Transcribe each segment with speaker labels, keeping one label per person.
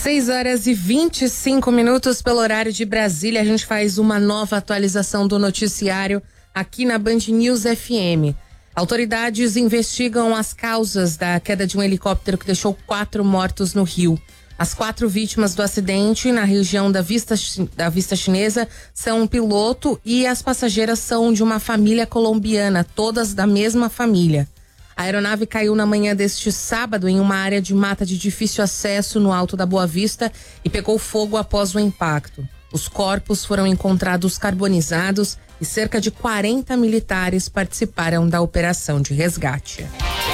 Speaker 1: 6h25 pelo horário de Brasília. A gente faz uma nova atualização do noticiário aqui na Band News FM. Autoridades investigam as causas da queda de um helicóptero que deixou 4 mortos no Rio. As 4 vítimas do acidente na região da Vista Chinesa são um piloto e as passageiras são de uma família colombiana, todas da mesma família. A aeronave caiu na manhã deste sábado em uma área de mata de difícil acesso no Alto da Boa Vista e pegou fogo após o impacto. Os corpos foram encontrados carbonizados e cerca de 40 militares participaram da operação de resgate.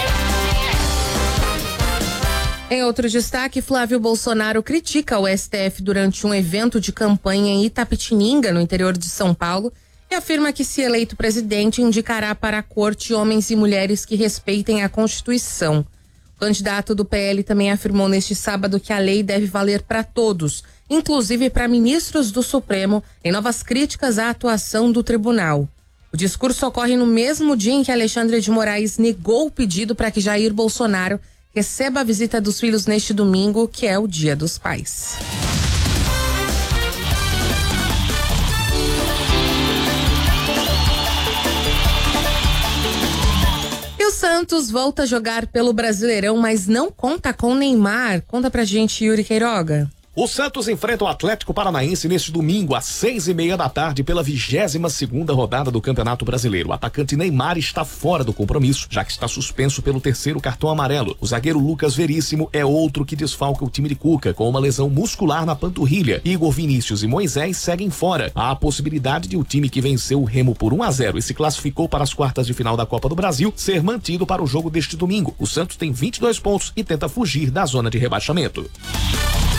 Speaker 1: Em outro destaque, Flávio Bolsonaro critica o STF durante um evento de campanha em Itapetininga, no interior de São Paulo, e afirma que, se eleito presidente, indicará para a corte homens e mulheres que respeitem a Constituição. O candidato do PL também afirmou neste sábado que a lei deve valer para todos, inclusive para ministros do Supremo, em novas críticas à atuação do tribunal. O discurso ocorre no mesmo dia em que Alexandre de Moraes negou o pedido para que Jair Bolsonaro receba a visita dos filhos neste domingo, que é o Dia dos Pais. O Santos volta a jogar pelo Brasileirão, mas não conta com Neymar. Conta pra gente, Yuri Queiroga.
Speaker 2: O Santos enfrenta o Atlético Paranaense neste domingo às 6:30 da tarde pela 22ª rodada do Campeonato Brasileiro. O atacante Neymar está fora do compromisso, já que está suspenso pelo 3º cartão amarelo. O zagueiro Lucas Veríssimo é outro que desfalca o time de Cuca, com uma lesão muscular na panturrilha. Igor Vinícius e Moisés seguem fora. Há a possibilidade de o time que venceu o Remo por 1-0 e se classificou para as quartas de final da Copa do Brasil ser mantido para o jogo deste domingo. O Santos tem 22 pontos e tenta fugir da zona de rebaixamento.